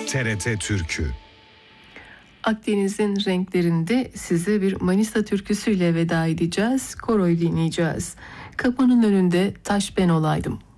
TRT Türkü. Akdeniz'in renklerinde size bir Manisa türküsüyle veda edeceğiz. Koroyu dinleyeceğiz. Kapının önünde taş ben olaydım.